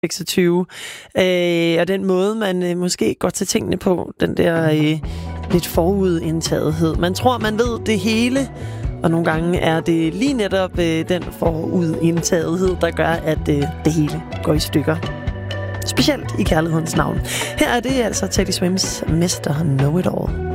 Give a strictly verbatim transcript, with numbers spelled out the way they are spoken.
seksogtyve. Øh, og den måde, man øh, måske går til tingene på, den der øh, lidt forudindtagethed. Man tror, man ved det hele, og nogle gange er det lige netop øh, den forudindtagethed, der gør, at øh, det hele går i stykker. Specielt i kærlighedens navn. Her er det altså Teddy Swims mister Know It All.